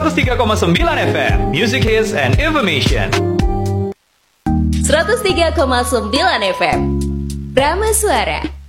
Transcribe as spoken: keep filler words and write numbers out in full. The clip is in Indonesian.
seratus tiga koma sembilan F M, Music Hits and Information. seratus tiga koma sembilan F M, Rama Suara.